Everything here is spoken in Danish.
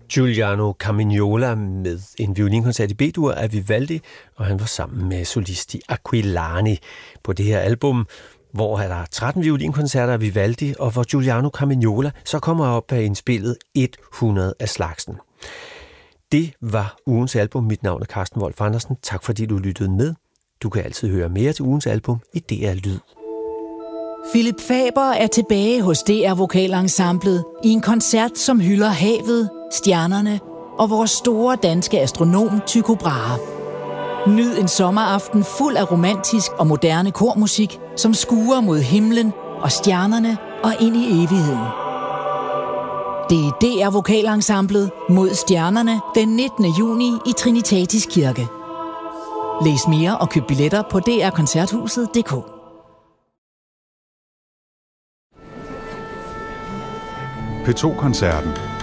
Giuliano Carmignola med en violinkoncert i B-dur af Vivaldi, og han var sammen med solisti Aquilani på det her album, hvor der er 13 violinkoncerter af Vivaldi, og hvor Giuliano Carmignola så kommer op af indspillet 100 af slagsen. Det var ugens album. Mit navn er Carsten Wolf Andersen. Tak fordi du lyttede med. Du kan altid høre mere til ugens album i DR Lyd. Philip Faber er tilbage hos DR Vokalensemblet i en koncert, som hylder havet, stjernerne og vores store danske astronom Tycho Brahe. Nyd en sommeraften fuld af romantisk og moderne kormusik, som skuer mod himlen og stjernerne og ind i evigheden. Det er DR Vokalensemblet mod stjernerne den 19. juni i Trinitatis Kirke. Læs mere og køb billetter på drkoncerthuset.dk. P2 Koncerten.